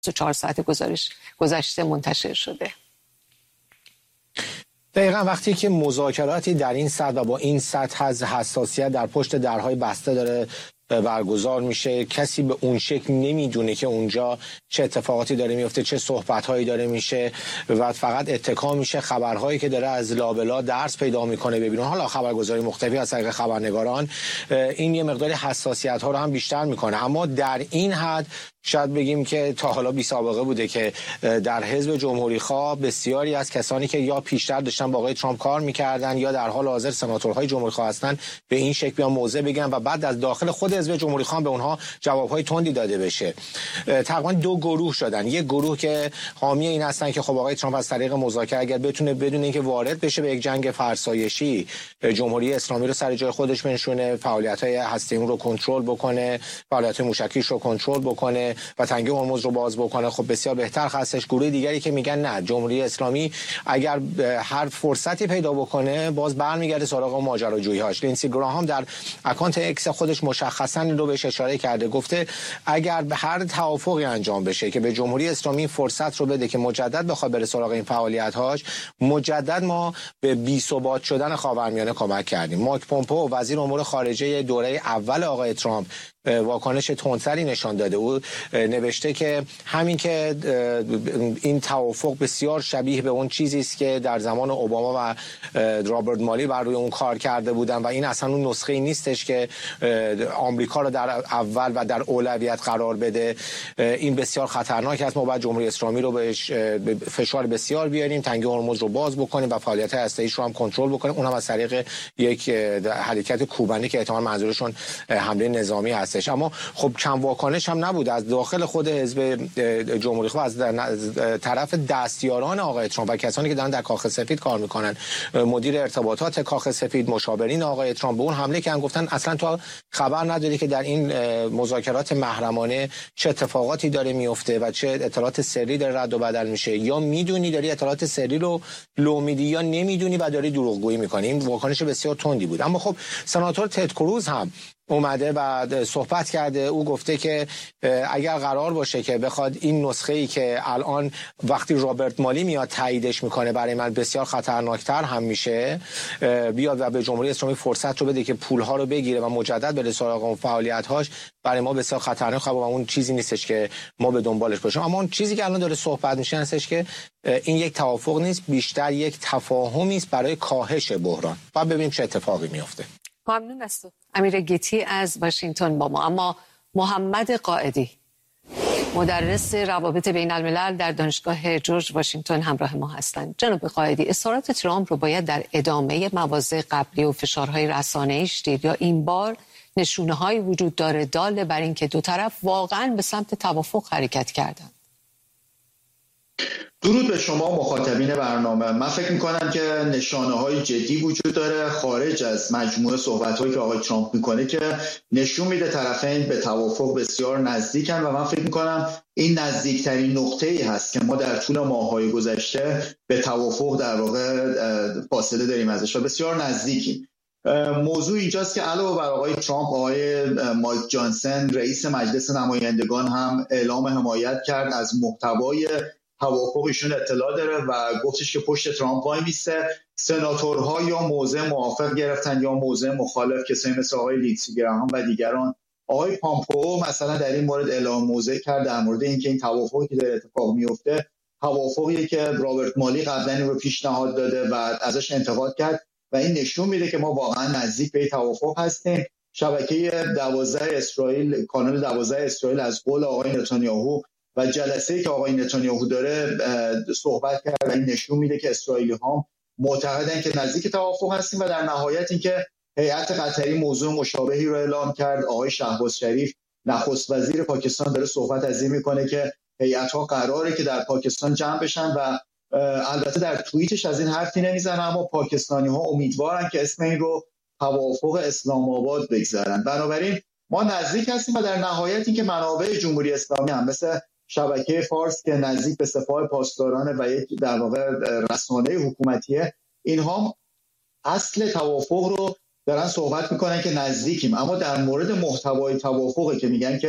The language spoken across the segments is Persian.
24 ساعت گذشته منتشر شده. دقیقا وقتی که مذاکراتی در این سطح و با این سطح از حساسیت در پشت درهای بسته داره برگزار میشه، کسی به اون شکل نمیدونه که اونجا چه اتفاقاتی داره میفته، چه صحبتهایی داره میشه و فقط اتکا میشه خبرهایی که داره از لابلا درس پیدا میکنه ببینون. حالا خبرگزاری مختلفی از طریق خبرنگاران این یه مقداری حساسیت ها رو هم بیشتر میکنه، اما در این حد شاید بگیم که تا حالا بی سابقه بوده که در حزب جمهوری خواه بسیاری از کسانی که یا پیشتر داشتن با آقای ترامپ کار میکردن یا در حال حاضر سناتورهای جمهوری خواه هستن به این شکل بیان موضع بگیرن و بعد از داخل خود حزب جمهوری خواه به اونها جوابهای تندی داده بشه. تقریبا دو گروه شدن، یک گروه که حامی این هستن که خب آقای ترامپ از طریق مذاکره اگر بتونه بدون اینکه وارد بشه به یک جنگ فرسایشی جمهوری اسلامی رو سر جای خودش بنشونه، فعالیت‌های هسته‌ای رو کنترل بکنه، فعالیت موشکیش رو کنترل بکنه و تنگه هرمز رو باز بکنه، خب بسیار بهتر هستش. گروه دیگری که میگن نه، جمهوری اسلامی اگر هر فرصتی پیدا بکنه باز برمیگرده سراغ ماجراجویی‌هاش. لینسی گراهام در اکانت اکس خودش مشخصاً رو بهش اشاره کرده، گفته اگر به هر توافقی انجام بشه که به جمهوری اسلامی فرصت رو بده که مجدد بخواد بره سراغ این فعالیت‌هاش، مجدد ما به بی‌ثبات شدن خاورمیانه کمک کردیم. مایک پومپئو وزیر امور خارجه دوره اول آقای ترامپ واکنش تندتری نشان داده. او نوشته که همین که این توافق بسیار شبیه به اون چیزی است که در زمان اوباما و رابرت مالی بر روی اون کار کرده بودن و این اصلا اون نسخه‌ای نیستش که آمریکا رو در اول و در اولویت قرار بده. این بسیار خطرناک است. ما باید جمهوری اسلامی رو بهش فشار بسیار بیاریم، تنگه هرمز رو باز بکنیم و فعالیت هسته‌ایش رو هم کنترل بکنیم، اونم از طریق یک حرکت کوبنی که احتمال منظورشون حمله نظامی است. اما خب کم واکنش هم نبود از داخل خود حزب جمهوری خواه، از طرف دستیاران آقای ترامپ و کسانی که دارن در کاخ سفید کار میکنن، مدیر ارتباطات کاخ سفید، مشاورین آقای ترامپ به اون حمله کردن، گفتن اصلا تو خبر نداری که در این مذاکرات محرمانه چه اتفاقاتی داره میفته و چه اطلاعات سری داره رد و بدل میشه، یا میدونی داری اطلاعات سری رو لو میدی یا نمیدونی و داری دروغگویی میکنی. این واکنش بسیار تندی بود. اما خب سناتور تد کروز هم اومده و صحبت کرده. او گفته که اگر قرار باشه که بخواد این نسخه‌ای که الان وقتی رابرت مالی میاد تاییدش میکنه برای من بسیار خطرناکتر هم میشه، بیاد و به جمهوری اسلامی فرصت رو بده که پولها رو بگیره و مجدد بره سراغ اون فعالیت‌هاش، برای ما بسیار خطرناک و اون چیزی نیستش که ما به دنبالش باشیم. اما اون چیزی که الان داره صحبت میشه هستش که این یک توافق نیست، بیشتر یک تفاهمی است برای کاهش بحران. بعد ببینیم چه اتفاقی میفته. ممنون از تو امیر گیتی از واشنگتن با ما. اما محمد قائدی مدرس روابط بین الملل در دانشگاه جورج واشنگتن همراه ما هستند. جناب قائدی، اصرارات ترامپ رو باید در ادامه مواضع قبلی و فشارهای رسانه‌ایش دید یا این بار نشونه‌هایی وجود داره دال بر اینکه دو طرف واقعاً به سمت توافق حرکت کردن؟ درود به شما مخاطبین برنامه. من فکر میکنم که نشانه‌های جدی وجود داره خارج از مجموعه صحبت‌هایی که آقای ترامپ میکنه که نشون میده طرفین به توافق بسیار نزدیکن و من فکر میکنم این نزدیکترین نقطه‌ای هست که ما در طول ماه‌های گذشته به توافق در واقع فاصله داریم ازش و بسیار نزدیکیم. موضوع اینجاست که علاوه بر آقای ترامپ، آقای مایک جانسن رئیس مجلس نمایندگان هم اعلام حمایت کرد از محتوای توافق. ایشون اطلاع داره و گفتش که پشت ترامپ وای میسته. سناتورها یا موضع موافق گرفتن یا موضع مخالف، کسایی مثل آقای لینسی گراهام و دیگران. آقای پامپئو مثلا در این مورد اعلام موضع کرد در مورد اینکه این توافقی که داره اتفاق میفته توافقی که رابرت مالی قبلا رو پیشنهاد داده و ازش انتقاد کرد و این نشون میده که ما واقعا نزدیک به توافق هستیم. شبکه 12 اسرائیل، کانال 12 اسرائیل از قول آقای نتانیاهو و جلسه‌ای که آقای نتانیاهو داره صحبت کرد و این نشون میده که اسرائیلی‌ها معتقدن که نزدیک توافق هستیم و در نهایت اینکه هیئت قطری موضوع مشابهی رو اعلام کرد. آقای شهباز شریف نخست وزیر پاکستان داره صحبت از این میکنه که هیئت‌ها قراره که در پاکستان جمع بشن و البته در توییتش از این حرفی نمیزنه، اما پاکستانی‌ها امیدوارن که اسم این رو توافق اسلام آباد بگذارن. بنابراین ما نزدیک هستیم و در نهایت اینکه منابع جمهوری اسلامی هم مثل شبکه فارس که نزدیک به سپاه پاسداران و یک در واقع رسانه حکومتیه، اینها اصل توافق رو دارن صحبت میکنن که نزدیکیم، اما در مورد محتوای توافقی که میگن که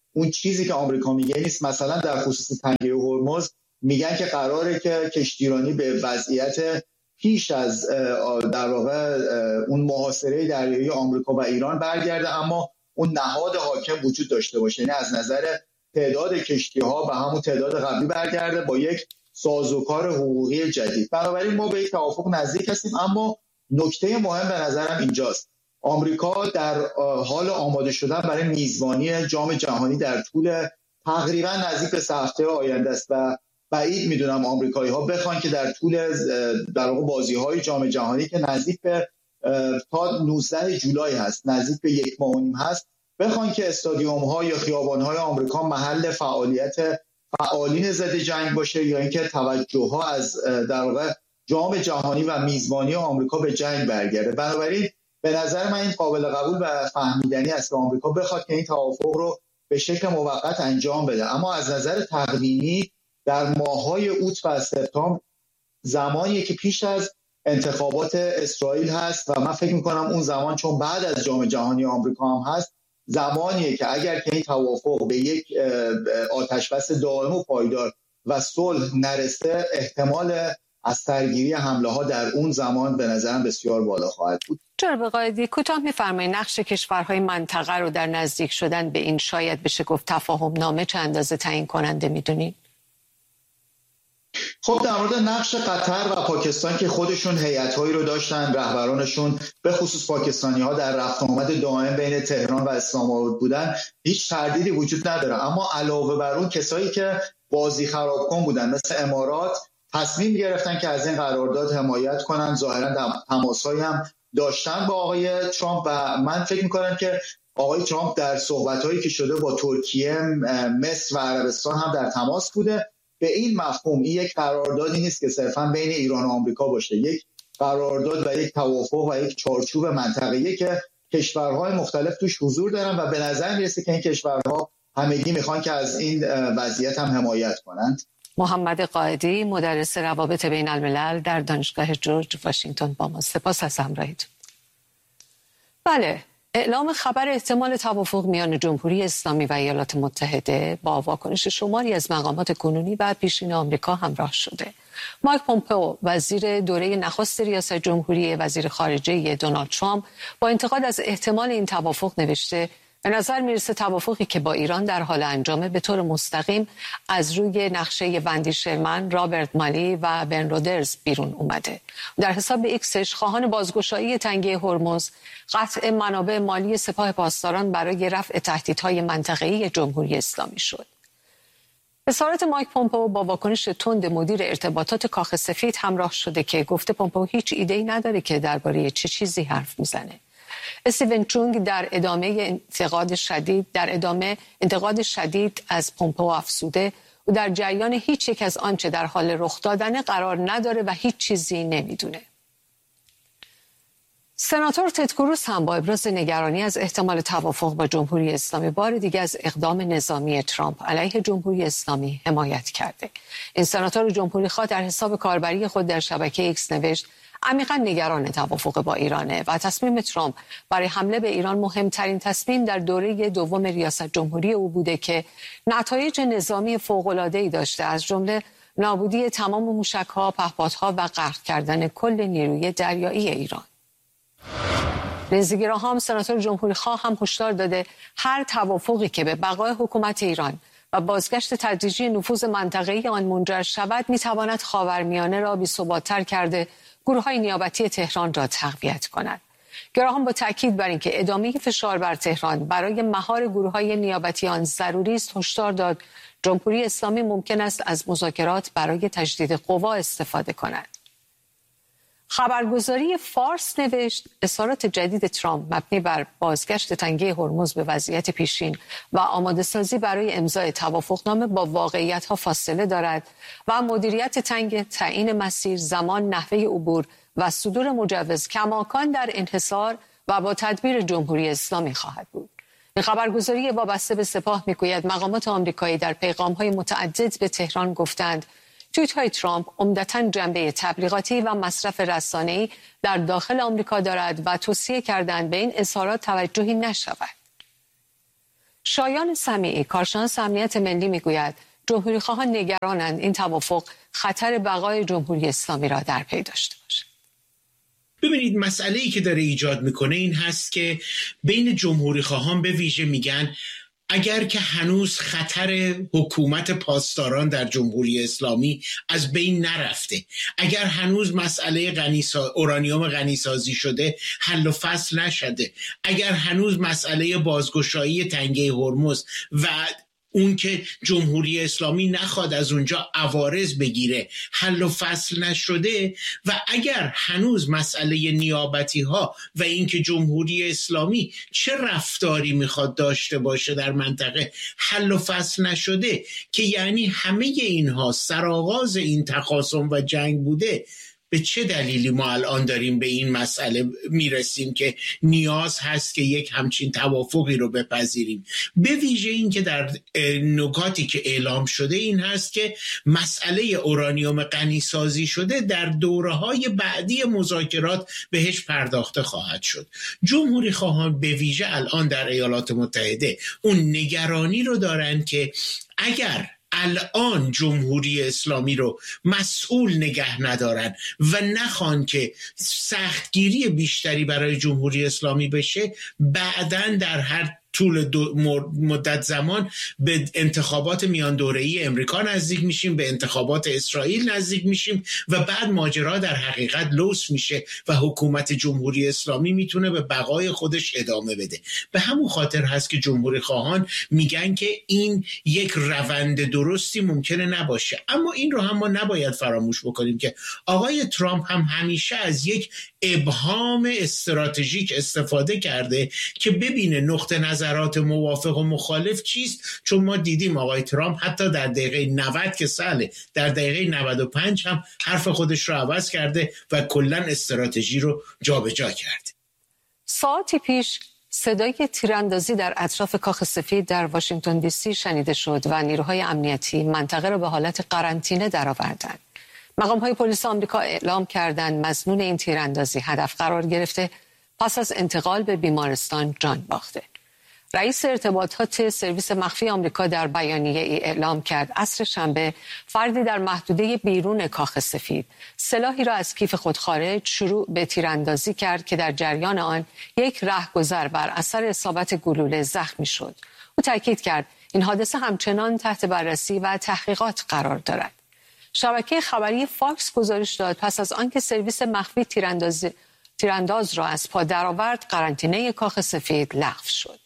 اون چیزی که آمریکا میگه نیست. مثلا در خصوص تنگه هرمز میگن که قراره که کشتیرانی به وضعیت پیش از در واقع اون محاصره دریایی آمریکا و ایران برگرده، اما اون نهاد حاکم وجود داشته باشه، یعنی از نظر تعداد کشتی‌ها به همون تعداد قبلی برگرده با یک سازوکار حقوقی جدید. بنابراین ما به یک توافق نزدیک هستیم، اما نکته مهم به نظرم اینجاست: آمریکا در حال آماده شدن برای میزبانی جام جهانی در طول تقریبا نزدیک به 3 هفته آینده است و بعید میدونم آمریکایی‌ها بخوان که در طول در واقع بازی‌های جام جهانی که نزدیک به تا 19 جولای هست، نزدیک به 1 ماه و نیم هست، بخوان که استادیوم‌ها یا خیابان‌های آمریکا محل فعالیت فعالین ضد جنگ باشه، یا اینکه توجه‌ها از در واقع جام جهانی و میزبانی آمریکا به جنگ برگرده. بنابراین به نظر من این قابل قبول و فهمیدنی است که آمریکا بخواد که این توافق رو به شکل موقت انجام بده، اما از نظر تقویمی در ماه‌های اوت و سپتامبر زمانی که پیش از انتخابات اسرائیل هست و من فکر می‌کنم اون زمان چون بعد از جام جهانی آمریکا هم هست، زمانیه که اگر که این توافق به یک آتشبس دائم و پایدار و صلح نرسه، احتمال از سرگیری حمله‌ها در اون زمان به نظرم بسیار بالا خواهد بود. جناب قائدی، کوتاه می‌فرمایید نقش کشورهای منطقه رو در نزدیک شدن به این شاید بشه گفت تفاهم نامه چه اندازه تعیین کننده می‌دونید؟ خب در مورد نقش قطر و پاکستان که خودشون هیئت‌هایی رو داشتن، رهبرانشون به خصوص پاکستانی‌ها در رفت آمد دائم بین تهران و اسلام آباد بودن، هیچ تردیدی وجود نداره. اما علاوه بر اون کسایی که بازی خرابکن بودن مثل امارات تصمیم گرفتن که از این قرارداد حمایت کنن. ظاهراً تماسایی هم داشتن با آقای ترامپ و من فکر می‌کنم که آقای ترامپ در صحبت‌هایی که شده با ترکیه، مصر و عربستان هم در تماس بوده. به این مفهوم این یک قراردادی نیست که صرفاً بین ایران و آمریکا باشه، یک قرارداد و یک توافق و یک چارچوب منطقه‌ای که کشورهای مختلف توش حضور دارن و به نظر میرسه که این کشورها همگی میخوان که از این وضعیت هم حمایت کنند. محمد قائدی، مدرس روابط بین الملل در دانشگاه جورج واشنگتن با ما. سپاس از همراهیتون. بله، اعلام خبر احتمال توافق میان جمهوری اسلامی و ایالات متحده با واکنش شماری از مقامات کنونی و پیشین آمریکا همراه شده. مایک پومپئو، وزیر دوره نخست ریاست جمهوری وزیر خارجه دونالد ترامپ، با انتقاد از احتمال این توافق نوشته: به نظر میرسه توافقی که با ایران در حال انجامه به طور مستقیم از روی نقشه وندی شرمن، رابرت مالی و بن رودرز بیرون اومده. در حساب ایکسش خواهان بازگشایی تنگه هرمز، قطع منابع مالی سپاه پاسداران برای رفع تهدیدهای منطقه‌ای جمهوری اسلامی شد. اظهارات مایک پومپئو با واکنش تند مدیر ارتباطات کاخ سفید همراه شده که گفته پومپئو هیچ ایده‌ای نداره که درباره چه چیزی حرف میزنه. استیون چونگ در ادامه انتقاد شدید از پومپئو افزوده و در جریان هیچ یک از آنچه در حال رخ دادن قرار نداره و هیچ چیزی نمیدونه. سناتور تد کروز هم با ابراز نگرانی از احتمال توافق با جمهوری اسلامی بار دیگر از اقدام نظامی ترامپ علیه جمهوری اسلامی حمایت کرده. این سناتور جمهوری خواه در حساب کاربری خود در شبکه ایکس نوشت: عمیقاً نگران توافق با ایرانه و تصمیم ترامپ برای حمله به ایران مهمترین تصمیم در دوره دوم ریاست جمهوری او بوده که نتایج نظامی فوق‌العاده‌ای داشته، از جمله نابودی تمام موشک‌ها، پهپادها و غرق کردن کل نیروی دریایی ایران. لینزی گراهام، سناتور جمهوری خواه، هم هشدار داده هر توافقی که به بقای حکومت ایران و بازگشت تدریجی نفوذ منطقه‌ای آن منجر شود می‌تواند خاورمیانه را بی‌ثبات‌تر کرده، گروه‌های نیابتی تهران را تقویت کند. گراهام با تاکید بر اینکه ادامه فشار بر تهران برای مهار گروه‌های نیابتی آن ضروری است، هشدار داد جمهوری اسلامی ممکن است از مذاکرات برای تجدید قوا استفاده کند. خبرگزاری فارس نوشت اظهارات جدید ترامپ مبنی بر بازگشت تنگه هرمز به وضعیت پیشین و آماده سازی برای امضای توافقنامه با واقعیت‌ها فاصله دارد و مدیریت تنگ، تعیین مسیر، زمان، نحوه عبور و صدور مجوز کماکان در انحصار و با تدبیر جمهوری اسلامی خواهد بود. این خبرگزاری وابسته به سپاه میگوید مقامات آمریکایی در پیغام‌های متعدد به تهران گفتند توییت‌های ترامپ عمدتاً جنبه تبلیغاتی و مصرف رسانه‌ای در داخل آمریکا دارد و توصیه کردند به این اظهارات توجهی نشود. شایان سمیعی کارشناس امنیت ملی میگوید جمهوری خواهان نگرانند این توافق خطر بقای جمهوری اسلامی را در پی داشته باشد. ببینید، مسئله‌ای که داره ایجاد میکنه این هست که بین جمهوری خواهان به ویژه میگن اگر که هنوز خطر حکومت پاسداران در جمهوری اسلامی از بین نرفته، اگر هنوز مسئله اورانیوم غنیسازی شده حل و فصل نشده، اگر هنوز مسئله بازگشایی تنگه هرمز و اون که جمهوری اسلامی نخواد از اونجا عوارض بگیره حل و فصل نشده، و اگر هنوز مسئله نیابتی ها و اینکه جمهوری اسلامی چه رفتاری میخواد داشته باشه در منطقه حل و فصل نشده، که یعنی همه اینها سرآغاز این تخاصم و جنگ بوده، به چه دلیلی ما الان داریم به این مسئله میرسیم که نیاز هست که یک همچین توافقی رو بپذیریم؟ به ویژه این که در نکاتی که اعلام شده این هست که مسئله اورانیوم غنیسازی شده در دوره‌های بعدی مذاکرات بهش پرداخته خواهد شد. جمهوری خواهان به ویژه الان در ایالات متحده اون نگرانی رو دارن که اگر الان جمهوری اسلامی رو مسئول نگه ندارن و نخوان که سختگیری بیشتری برای جمهوری اسلامی بشه، بعداً در هر طول مدت زمان به انتخابات میان دوره‌ای امریکا نزدیک میشیم، به انتخابات اسرائیل نزدیک میشیم و بعد ماجرا در حقیقت لوس میشه و حکومت جمهوری اسلامی میتونه به بقای خودش ادامه بده. به همون خاطر هست که جمهوری خواهان میگن که این یک روند درستی ممکنه نباشه. اما این رو هم ما نباید فراموش بکنیم که آقای ترامپ هم همیشه از یک ابهام استراتژیک استفاده کرده که ببینه نقطه نظرات موافق و مخالف چیست، چون ما دیدیم آقای ترامپ حتی در دقیقه 90 که ساله، در دقیقه 95 هم حرف خودش رو عوض کرده و کلن استراتژی رو جابجا کرده. ساعتی پیش صدای تیراندازی در اطراف کاخ سفید در واشنگتن دی سی شنیده شد و نیروهای امنیتی منطقه را به حالت قرنطینه درآوردند. مقام‌های پلیس آمریکا اعلام کردند مظنون این تیراندازی هدف قرار گرفته پس از انتقال به بیمارستان جان باخته. رئیس ارتباطات سرویس مخفی آمریکا در بیانیه ای اعلام کرد عصر شنبه فردی در محدوده بیرون کاخ سفید سلاحی را از کیف خود خارج شروع به تیراندازی کرد که در جریان آن یک رهگذر بر اثر اصابت گلوله زخمی شد. او تاکید کرد این حادثه همچنان تحت بررسی و تحقیقات قرار دارد. شبکه خبری فاکس گزارش داد پس از آنکه سرویس مخفی تیرانداز را از پا درآورد، قرنطینه کاخ سفید لغو شد.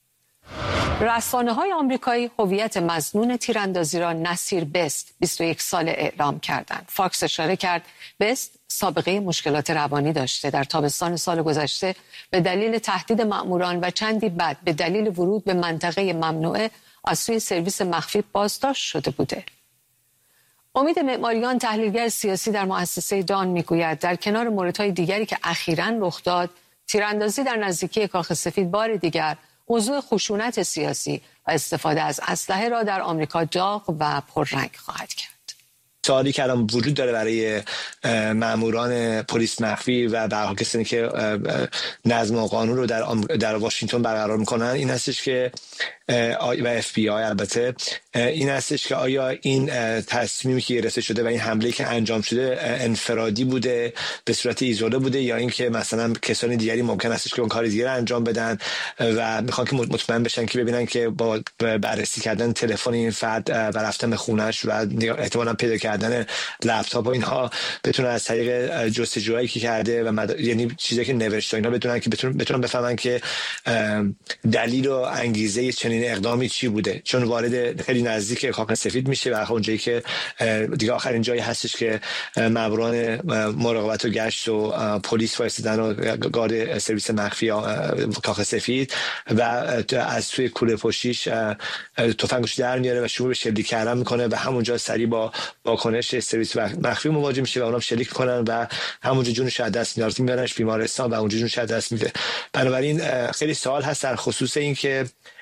رسانه‌های آمریکایی هویت مظنون تیراندازی را نصیر بست 21 ساله اعلام کردند. فاکس اشاره کرد بست سابقه مشکلات روانی داشته. در تابستان سال گذشته به دلیل تهدید مأموران و چندی بعد به دلیل ورود به منطقه ممنوعه از سوی سرویس مخفی بازداشت شده بوده. امید معماریان تحلیلگر سیاسی در مؤسسه دان میگوید در کنار موردهای دیگری که اخیراً رخ داد، تیراندازی در نزدیکی کاخ سفید بار دیگر موضوع خشونت سیاسی و استفاده از اسلحه را در آمریکا داغ و پررنگ خواهد کرد. سوالی که الان وجود داره برای ماموران پلیس مخفی و برای کسانی که نظم و قانون رو در واشنگتن برقرار میکنن این هستش که و FBI البته این هستش که آیا این تصمیمی که گرفته شده و این حمله که انجام شده انفرادی بوده، به صورت ایزوله بوده، یا اینکه مثلا کسانی دیگری ممکن هستش که اون کار دیگه انجام بدن و میخوان که مطمئن بشن که ببینن که با بررسی کردن تلفن این فرد و رفتن به خونه‌اش و احتمالاً پیدا کردن لپتاپ و اینها بتونن از طریق جستجوهایی که کرده و یعنی چیزی که نوشته اینا بدونن که بتونن بفهمن که دلیل و انگیزه چنین اقدامی چی بوده، چون وارد خیلی نزدیک کاخ سفید میشه و اونجایی که دیگه آخرین جایی هستش که ماموران مراقبت و گشت و پلیس وایسادن و گارد سرویس مخفی کاخ سفید و از توی کوله پشتیش تفنگش در میاره و شروع به شلیک کردن میکنه و همونجا سریع با واکنش سرویس مخفی مواجه میشه و اونم شلیک میکنن و همونجا جونش از دست میارنش بیمارستان و اونجا جونش از دست میده. بنابراین خیلی سوال هست در خصوص این که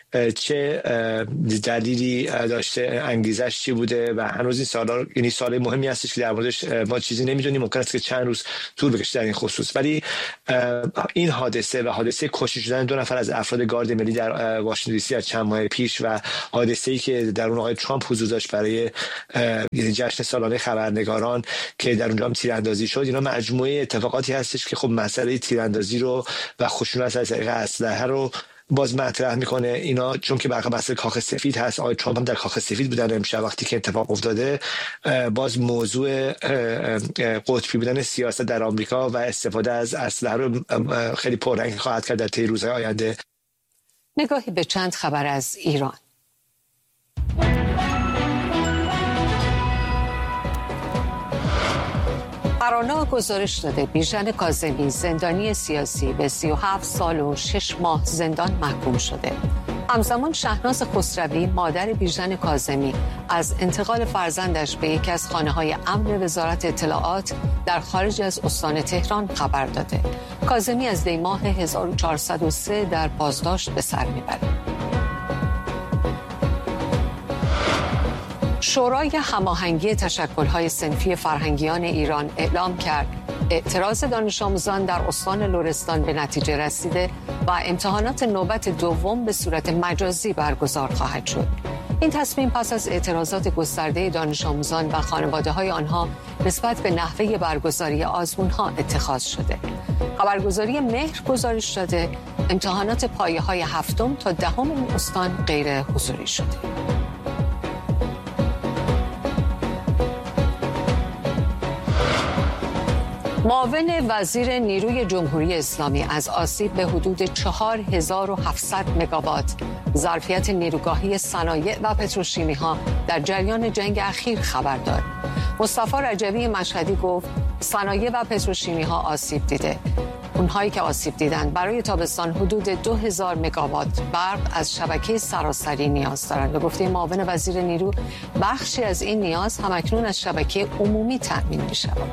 چه دلیلی داشته، انگیزش چی بوده و هنوز این سالا، یعنی سال مهمی هستش که در موردش ما چیزی نمیدونیم. ممکن است که چند روز طول بکشه در این خصوص. ولی این حادثه و حادثه کشته شدن 2 نفر از افراد گارد ملی در واشنگتن دی سی از چند ماه پیش و حادثه‌ای که در اون آقای ترامپ حضور داشت برای جشن سالانه خبرنگاران که در اونجا هم تیراندازی شد، اینا مجموعه اتفاقاتی هستش که خب مسئله تیراندازی رو و خشونت از طریق اسلحه رو باز مطرح میکنه. اینا چون که برخلاف مسئله کاخ سفید هست، آقای ترامپ هم در کاخ سفید بودن امشب وقتی که اتفاق افتاده، باز موضوع قطبی بودن سیاست در آمریکا و استفاده از اسلحه رو خیلی پررنگ خواهد کرد در طی روزهای آینده. نگاهی به چند خبر از ایران. قرارنامه گزارش داده بیژن کاظمی زندانی سیاسی به 37 سال و 6 ماه زندان محکوم شده. همزمان شهناز خسروی مادر بیژن کاظمی از انتقال فرزندش به یکی از خانه‌های امن وزارت اطلاعات در خارج از استان تهران خبر داده. کاظمی از دی ماه 1403 در بازداشت به سر میبره. شورای هماهنگی تشکل‌های صنفی فرهنگیان ایران اعلام کرد اعتراض دانش آموزان در استان لرستان به نتیجه رسیده و امتحانات نوبت دوم به صورت مجازی برگزار خواهد شد. این تصمیم پس از اعتراضات گسترده دانش آموزان و خانواده‌های آنها نسبت به نحوه برگزاری آزمون‌ها اتخاذ شده. خبرگزاری مهر گزارش داده امتحانات پایه‌های 7 تا 10 این استان غیر حضوری شده. معاون وزیر نیروی جمهوری اسلامی از آسیب به حدود 4700 مگاوات ظرفیت نیروگاهی صنایع و پتروشیمی‌ها در جریان جنگ اخیر خبر داد. مصطفی رجبی مشهدی گفت صنایع و پتروشیمی‌ها آسیب دیده. اونهایی که آسیب دیدن برای تابستان حدود 2000 مگاوات برق از شبکه سراسری نیاز دارند. به گفته معاون وزیر نیرو، بخشی از این نیاز همکنون از شبکه عمومی تأمین می‌شود.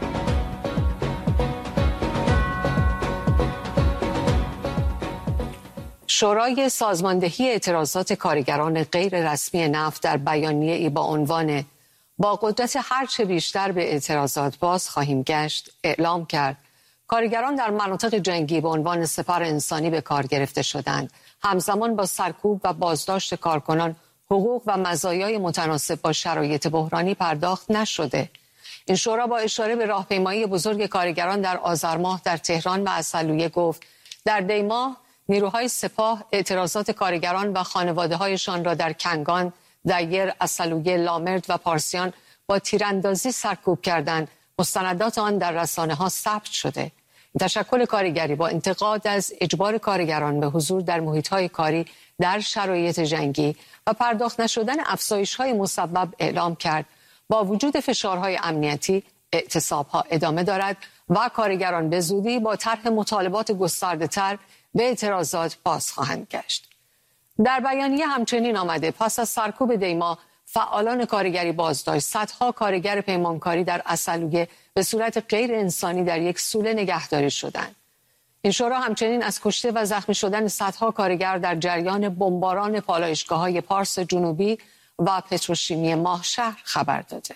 شورای سازماندهی اعتراضات کارگران غیر رسمی نفت در بیانیه‌ای با عنوان با قدرت هرچه بیشتر به اعتراضات باز خواهیم گشت اعلام کرد کارگران در مناطق جنگی به عنوان سپر انسانی به کار گرفته شدند. همزمان با سرکوب و بازداشت کارکنان حقوق و مزایای متناسب با شرایط بحرانی پرداخت نشده. این شورا با اشاره به راهپیمایی بزرگ کارگران در آذر ماه در تهران و عسلویه گفت در دی ماه نیروهای سپاه اعتراضات کارگران و خانواده‌هایشان را در کنگان، دیر، عسلویه، لامرد و پارسیان با تیراندازی سرکوب کردند. مستندات آن در رسانه‌ها ثبت شده. این تشکل کارگری با انتقاد از اجبار کارگران به حضور در محیط‌های کاری در شرایط جنگی و پرداخت نشدن افزایش‌های مسبب اعلام کرد با وجود فشارهای امنیتی اعتصاب‌ها ادامه دارد و کارگران به زودی با طرح مطالبات گسترده‌تر به اعتراضات باز خواهند گشت. در بیانیه همچنین آمده پس از سرکوب دیما فعالان کارگری بازداشت، صدها کارگر پیمانکاری در عسلویه به صورت غیر انسانی در یک سوله نگهداری شدند. این شورا همچنین از کشته و زخمی شدن صدها کارگر در جریان بمباران پالایشگاه‌های پارس جنوبی و پتروشیمی ماهشهر خبر داده.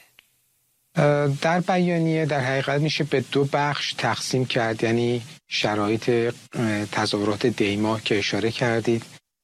در بیانیه در حقیقت میشه به 2 بخش تقسیم کرد، یعنی شرایط تظاهرات دیما که اشاره کردید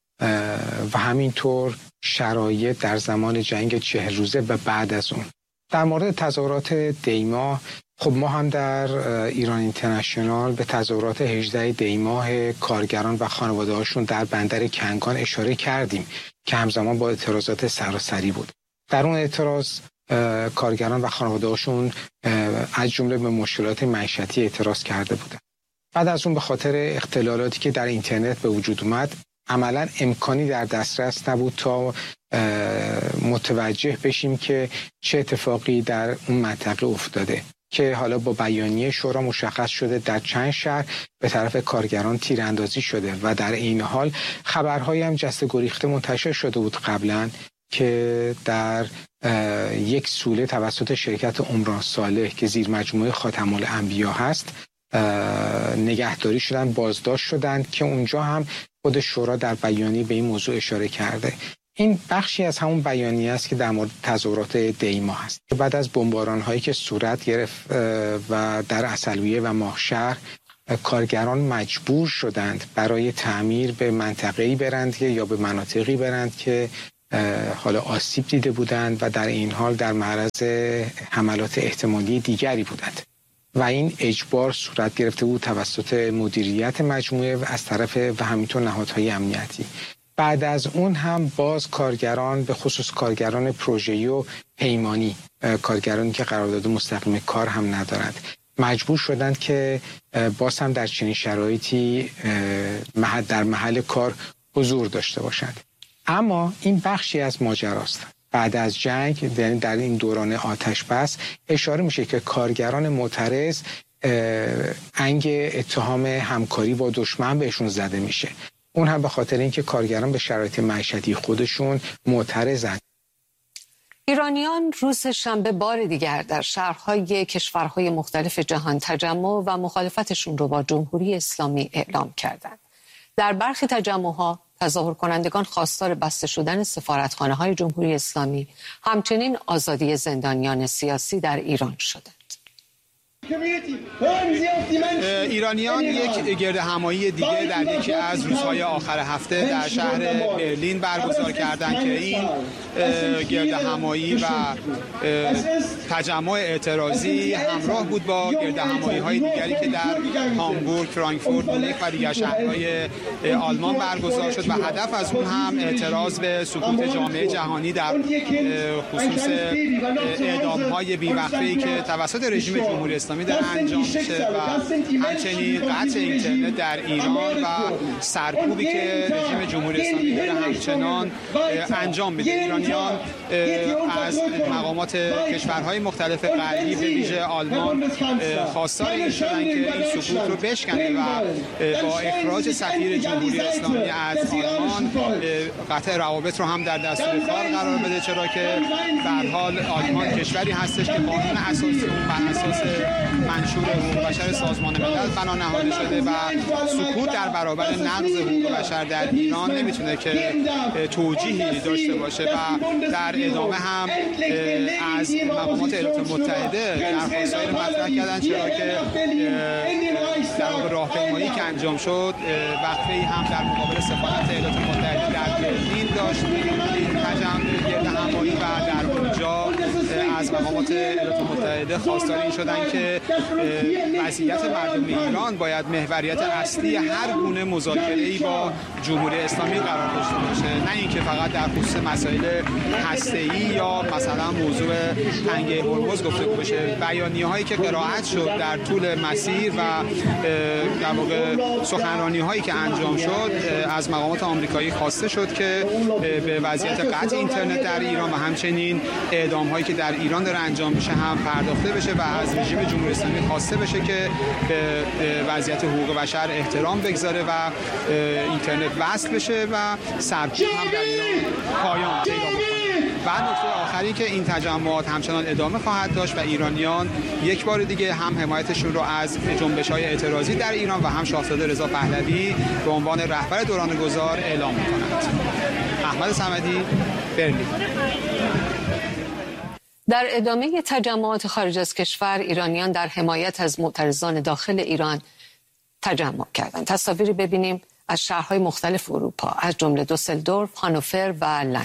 و همینطور شرایط در زمان جنگ 40 روزه و بعد از اون. در مورد تظاهرات دیما، خب ما هم در ایران اینترنشنال به تظاهرات 18 دیماه کارگران و خانواده هاشون در بندر کنگان اشاره کردیم که همزمان با اعتراضات سراسری بود. در اون اعتراض کارگران و خانواده هاشون از جمله به مشکلات معیشتی اعتراض کرده بودند. بعد از اون به خاطر اختلالاتی که در اینترنت به وجود اومد عملا امکانی در دسترس نبود تا متوجه بشیم که چه اتفاقی در اون منطقه افتاده که حالا با بیانیه شورا مشخص شده در چند شهر به طرف کارگران تیراندازی شده و در این حال خبرهایی هم جسته گریخته منتشر شده بود قبلا که در یک سوله توسط شرکت عمران صالح که زیر مجموعه خاتم الانبیا هست نگهداری شدن، بازداشت شدند که اونجا هم خود شورا در بیانیه به این موضوع اشاره کرده. این بخشی از همون بیانیه است که در مورد تظاهرات دی ماه است. بعد از بمباران‌هایی که صورت گرفت و در عسلویه و ماهشهر، کارگران مجبور شدند برای تعمیر به منطقه‌ای برند یا به مناطقی برند که حالا آسیب دیده بودند و در این حال در معرض حملات احتمالی دیگری بودند و این اجبار صورت گرفته بود توسط مدیریت مجموعه و از طرف و همینطور نهادهای امنیتی. بعد از اون هم باز کارگران، به خصوص کارگران پروژه‌ای و پیمانی، کارگرانی که قرارداد مستقیم کار هم ندارند، مجبور شدند که باز هم در چنین شرایطی در محل کار حضور داشته باشند. اما این بخشی از ماجراست. بعد از جنگ، یعنی در این دوران آتش بس، اشاره میشه که کارگران معترض انگ اتهام همکاری با دشمن بهشون زده میشه. اون هم به خاطر اینکه کارگران به شرایط معیشتی خودشون معترضند. ایرانیان روز شنبه بار دیگر در شهرهای کشورهای مختلف جهان تجمع و مخالفتشون رو با جمهوری اسلامی اعلام کردند. در برخی تجمعها تظاهر کنندگان خواستار بسته شدن سفارتخانه‌های جمهوری اسلامی، همچنین آزادی زندانیان سیاسی در ایران شدند. ایرانیان یک گردهمایی دیگه در یکی از روزهای آخر هفته در شهر برلین برگزار کردند که این گردهمایی و تجمع اعتراضی همراه بود با گردهمایی‌های دیگری که در هامبورگ، فرانکفورت، مونیخ و دیگر شهرهای آلمان برگزار شد و هدف از اون هم اعتراض به سقوط جامعه جهانی در خصوص اعدام‌های بی‌وقفه‌ای که توسط رژیم جمهوری اسلامی در انجام میشه و همچنین قطع اینترنت در ایران و سرکوبی که رژیم جمهوری اسلامی داره همچنان انجام میده. ایرانیان از مقامات کشورهای مختلف غربی به ویژه آلمان خواستار این شدن که این سقوط رو بشکنه و با اخراج سفیر جمهوری اسلامی از آلمان قطع روابط رو هم در دستور کار قرار بده، چرا که به هر حال آلمان کشوری هستش که قانون اساسی اون بر اساس منشور حقوق بشر سازمان ملل بنا نهاده شده و سکوت در برابر نقض حقوق بشر در ایران نمیتونه که توجیهی داشته باشه و در ادامه هم از مقامات ایالات متحده درخواست‌هایی رو مطرح کردن، چرا که در راهپیمایی که انجام شد وقفه‌ای هم در مقابل سفارت ایالات متحده در برلین داشت این گردهمایی و در اونجا از مقامات ایالات متحده خواستار این شدن که وضعیت مردم ایران باید محوریت اصلی هر گونه مذاکره‌ای با جمهوری اسلامی قرار داشته باشه، نه اینکه فقط در خصوص مسائل هسته‌ای یا مثلا موضوع تنگه هرمز گفتگو بشه. بیانیه‌هایی که قرائت شد در طول مسیر و در واقع سخنرانی‌هایی که انجام شد از مقامات آمریکایی خواسته شد که به وضعیت قطع اینترنت در ایران و همچنین اعدام‌هایی که در ایران داره انجام میشه هم پرداخته بشه و از رژیم جمهوری اسلامی خواسته بشه که به وضعیت حقوق بشر احترام بگذاره و اینترنت وصل بشه و سرکوب هم در ایران پایان پیدا بکنه. و نکته آخری که این تجمعات همچنان ادامه خواهد داشت و ایرانیان یک بار دیگه هم حمایتشون رو از جنبش‌های اعتراضی در ایران و هم شاهزاده رضا پهلوی به عنوان رهبر دوران گذار اعلام می‌کنند. احمد صمدی، برلین. در ادامه تجمعات خارج از کشور، ایرانیان در حمایت از معترضان داخل ایران تجمع کردند. تصاویری ببینیم از شهرهای مختلف اروپا، از جمله دوسلدورف، هانوفر و لندن.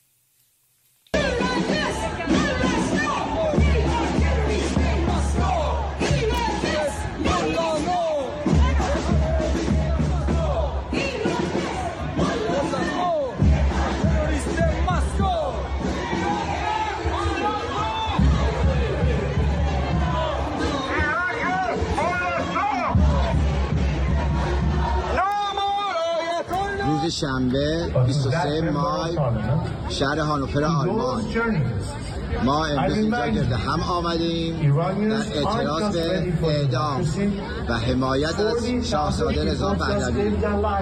شنبه 23 مای شهر هانوفر آلمان ما امروز اینجا گرد هم آمدیم در اعتراض به اعدام و حمایت از شاهزاده رضا پهلوی.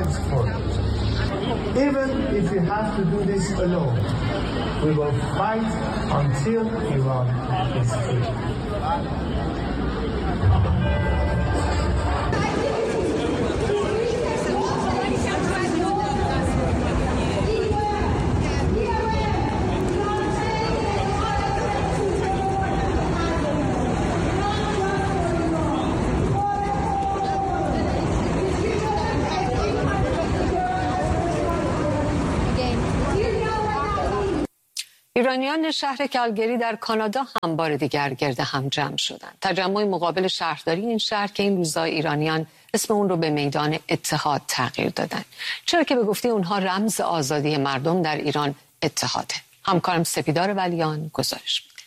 Even if we have to do this alone, we will fight until Iran is free. ایرانیان شهر کالگری در کانادا هم بار دیگر گرد هم جمع شدند. تجمع مقابل شهرداری این شهر که این روزها ایرانیان اسم اون رو به میدان اتحاد تغییر دادن، چرا که به گفته اونها رمز آزادی مردم در ایران اتحاده. همکارم سپیدار ولیان گزارش میده.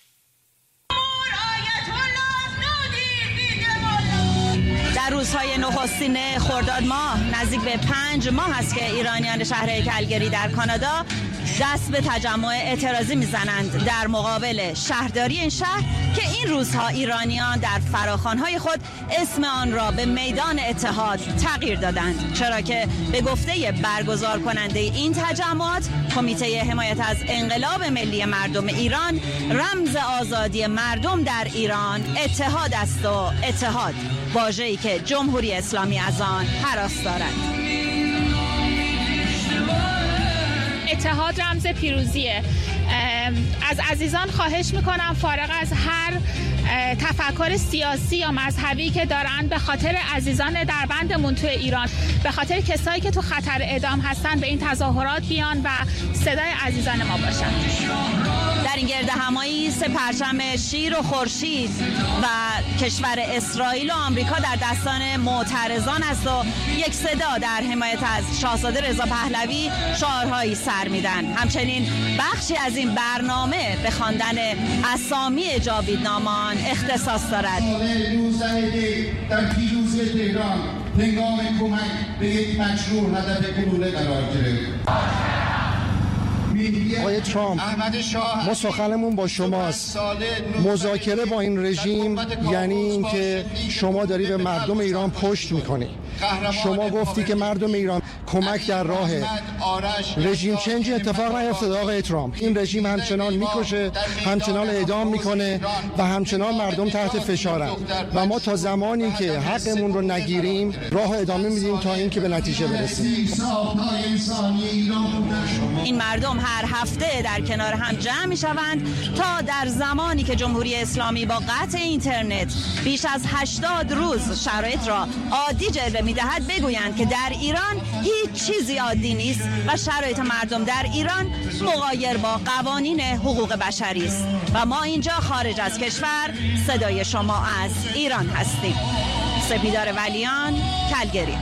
در روزهای نخستین خرداد ماه نزدیک به 5 ماه است که ایرانیان شهر کالگری در کانادا دست به تجمع اعتراضی میزنند در مقابل شهرداری این شهر که این روزها ایرانیان در فراخوان‌های خود اسم آن را به میدان اتحاد تغییر دادند، چرا که به گفته برگزار کننده این تجمعات کمیته حمایت از انقلاب ملی مردم ایران، رمز آزادی مردم در ایران اتحاد است و اتحاد واژه‌ای که جمهوری اسلامی از آن هراس دارد. اتحاد رمز پیروزیه. از عزیزان خواهش میکنم فارغ از هر تفکر سیاسی یا مذهبی که دارن، به خاطر عزیزان دربندمون تو ایران، به خاطر کسایی که تو خطر اعدام هستن، به این تظاهرات بیان و صدای عزیزان ما باشن. در این گرد همایی 3 پرچم شیر و خورشید و کشور اسرائیل و آمریکا در دستان معترضان است و یک صدا در حمایت از شاهزاده رضا پهلوی شعارهایی سر میدن. همچنین بخشی از این برنامه به خواندن اسامی جاویدنامان اختصاص دارد. در پیروزی تهران هنگام کمک به یک مجروح هدف گلوله قرار گرفت. آقای ترامپ، ما سخنمون با شماست. مذاکره با این رژیم یعنی اینکه شما داری به مردم ایران پشت میکنی. شما گفتی که مردم ایران کمک در راه رژیم چنج اتفاق نیفتاده. آقای ترامپ، این رژیم همچنان میکشه، همچنان اعدام میکنه و همچنان مردم تحت فشارن و ما تا زمانی که حقمون رو نگیریم راه ادامه میدیم تا اینکه به نتیجه برسیم. این مردم هر هفته در کنار هم جمع میشوند تا در زمانی که جمهوری اسلامی با قطع اینترنت بیش از 80 روز شرایط را عادی جلوه میدهد بگویند که در ایران هیچ چیزی عادی نیست و شرایط مردم در ایران مغایر با قوانین حقوق بشری است و ما اینجا خارج از کشور صدای شما از ایران هستیم. سپیدار ولیان، کالگری.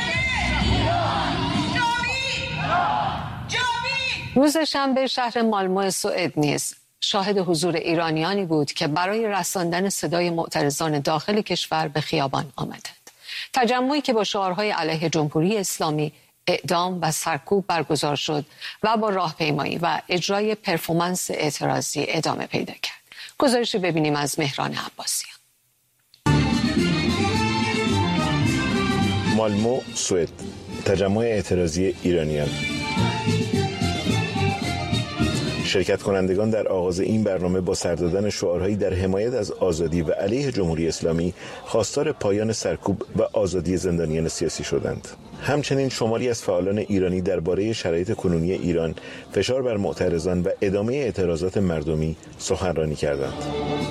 روز شنبه شهر مالمو سوئد نیز شاهد حضور ایرانیانی بود که برای رساندن صدای معترضان داخل کشور به خیابان آمدند. تجمعی که با شعارهای علیه جمهوری اسلامی، اعدام و سرکوب برگزار شد و با راهپیمایی و اجرای پرفورمنس اعتراضی ادامه پیدا کرد. گزارشی ببینیم از مهران عباسیان. مالمو سوئد، تجمع اعتراضی ایرانیان. شرکت کنندگان در آغاز این برنامه با سر دادن شعارهایی در حمایت از آزادی و علیه جمهوری اسلامی خواستار پایان سرکوب و آزادی زندانیان سیاسی شدند. همچنین شماری از فعالان ایرانی درباره شرایط کنونی ایران، فشار بر معترضان و ادامه اعتراضات مردمی سخنرانی کردند.